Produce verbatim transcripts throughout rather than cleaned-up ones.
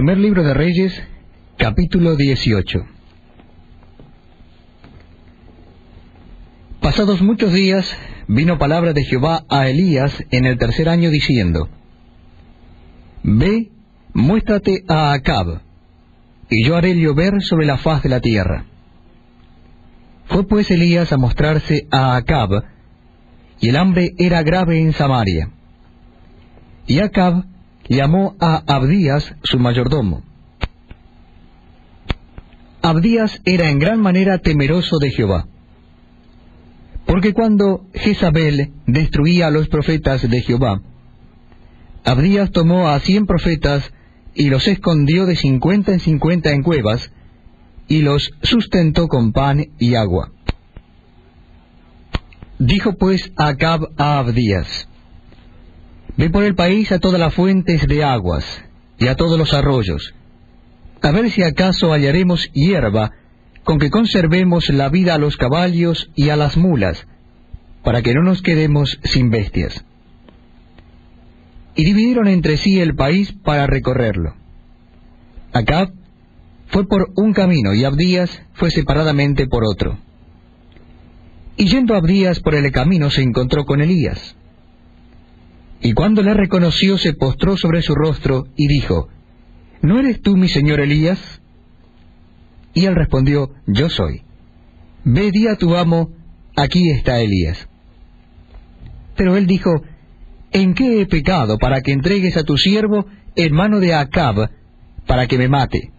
Primer libro de Reyes, capítulo dieciocho. Pasados muchos días, vino palabra de Jehová a Elías en el tercer año, diciendo: Ve, muéstrate a Acab, y yo haré llover sobre la faz de la tierra. Fue pues Elías a mostrarse a Acab, y el hambre era grave en Samaria. Y Acab llamó a Abdías, su mayordomo. Abdías era en gran manera temeroso de Jehová, porque cuando Jezabel destruía a los profetas de Jehová, Abdías tomó a cien profetas y los escondió de cincuenta en cincuenta en cuevas, y los sustentó con pan y agua. Dijo pues Acab a Abdías: Ve por el país a todas las fuentes de aguas, y a todos los arroyos, a ver si acaso hallaremos hierba, con que conservemos la vida a los caballos y a las mulas, para que no nos quedemos sin bestias. Y dividieron entre sí el país para recorrerlo. Acab fue por un camino, y Abdías fue separadamente por otro. Y yendo Abdías por el camino, se encontró con Elías. Y cuando le reconoció, se postró sobre su rostro, y dijo: ¿No eres tú mi señor Elías? Y él respondió: Yo soy. Ve, di a tu amo: aquí está Elías. Pero él dijo: ¿En qué he pecado para que entregues a tu siervo en mano de Acab, para que me mate?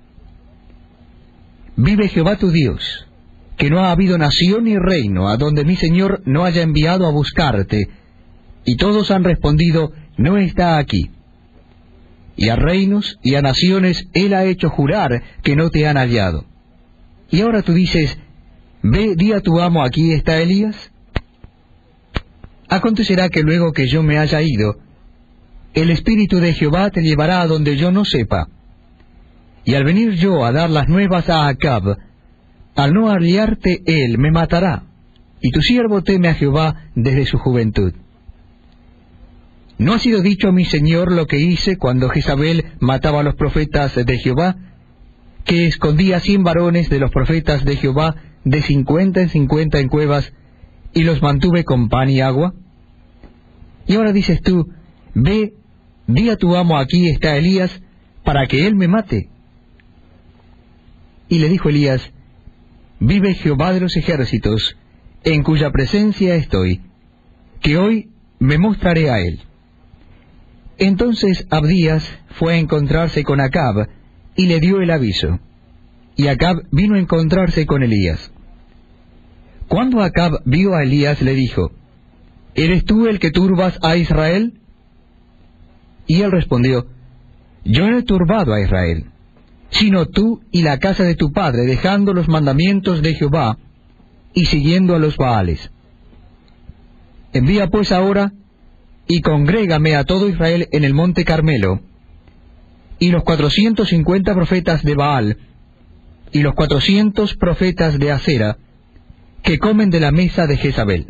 Vive Jehová tu Dios, que no ha habido nación ni reino a donde mi señor no haya enviado a buscarte. Y todos han respondido: no está aquí. Y a reinos y a naciones él ha hecho jurar que no te han hallado. Y ahora tú dices: ve, di a tu amo: aquí está Elías. Acontecerá que luego que yo me haya ido, el Espíritu de Jehová te llevará a donde yo no sepa. Y al venir yo a dar las nuevas a Acab, al no hallarte él, me matará. Y tu siervo teme a Jehová desde su juventud. ¿No ha sido dicho a mi señor lo que hice cuando Jezabel mataba a los profetas de Jehová, que escondía cien varones de los profetas de Jehová de cincuenta en cincuenta en cuevas, y los mantuve con pan y agua? Y ahora dices tú: ve, di a tu amo: aquí está Elías, para que él me mate. Y le dijo Elías: vive Jehová de los ejércitos, en cuya presencia estoy, que hoy me mostraré a él. Entonces Abdías fue a encontrarse con Acab, y le dio el aviso. Y Acab vino a encontrarse con Elías. Cuando Acab vio a Elías, le dijo: ¿eres tú el que turbas a Israel? Y él respondió: yo no he turbado a Israel, sino tú y la casa de tu padre, dejando los mandamientos de Jehová, y siguiendo a los Baales. Envía pues ahora, y congrégame a todo Israel en el monte Carmelo, y los cuatrocientos cincuenta profetas de Baal, y los cuatrocientos profetas de Asera, que comen de la mesa de Jezabel.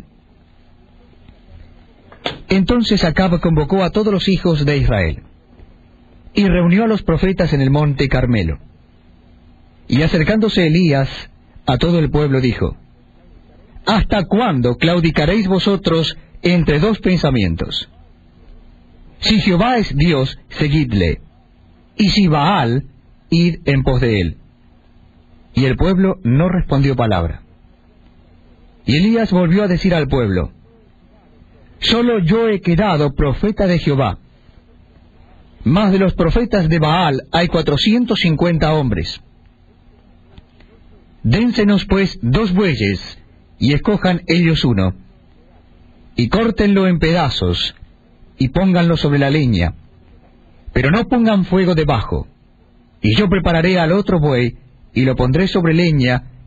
Entonces Acab convocó a todos los hijos de Israel, y reunió a los profetas en el monte Carmelo. Y acercándose Elías a todo el pueblo, dijo: ¿hasta cuándo claudicaréis vosotros entre dos pensamientos? Si Jehová es Dios, seguidle, y si Baal, id en pos de él. Y el pueblo no respondió palabra. Y Elías volvió a decir al pueblo: solo yo he quedado profeta de Jehová, mas de los profetas de Baal hay cuatrocientos cincuenta hombres. Dénsenos pues dos bueyes, y escojan ellos uno, y córtenlo en pedazos, y pónganlo sobre la leña, pero no pongan fuego debajo. Y yo prepararé al otro buey, y lo pondré sobre leña,